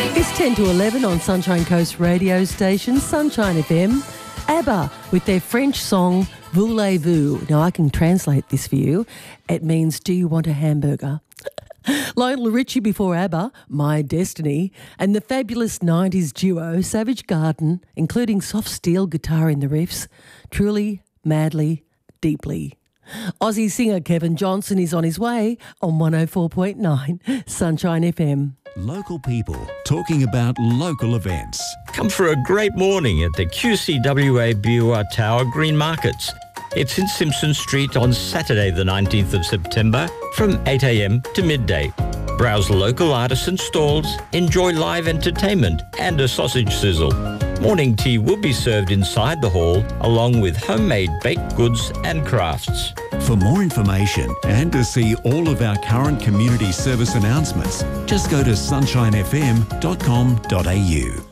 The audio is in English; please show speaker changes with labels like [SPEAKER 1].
[SPEAKER 1] It's 10 to 11 on Sunshine Coast radio station, Sunshine FM. ABBA with their French song, Voulez-vous. Now, I can translate this for you. It means, do you want a hamburger? Lionel Richie before ABBA, My Destiny, and the fabulous 90s duo, Savage Garden, including soft steel guitar in the riffs, Truly, Madly, Deeply. Aussie singer Kevin Johnson is on his way on 104.9 Sunshine FM.
[SPEAKER 2] Local people talking about local events.
[SPEAKER 3] Come for a great morning at the QCWA BUR Tower Green Markets. It's in Simpson Street on Saturday the 19th of September from 8 a.m. to midday. Browse local artisan stalls, enjoy live entertainment and a sausage sizzle. Morning tea will be served inside the hall along with homemade baked goods and crafts.
[SPEAKER 2] For more information and to see all of our current community service announcements, just go to sunshinefm.com.au.